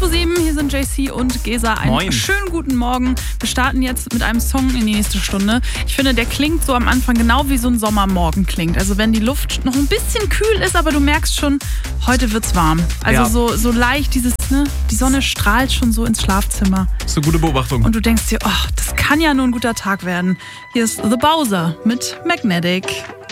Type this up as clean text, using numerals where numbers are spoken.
9:27, hier sind JC und Gesa. Einen Moin. schönen guten Morgen. Wir starten jetzt mit einem Song in die nächste Stunde. Ich finde, der klingt so am Anfang genau wie so ein Sommermorgen klingt. Also wenn die Luft noch ein bisschen kühl ist, aber du merkst schon, heute wird's warm. Also Ja. so leicht dieses, die Sonne strahlt schon so ins Schlafzimmer. Das ist eine gute Beobachtung. Und du denkst dir, das kann ja nur ein guter Tag werden. Hier ist The Bowser mit Magnetic.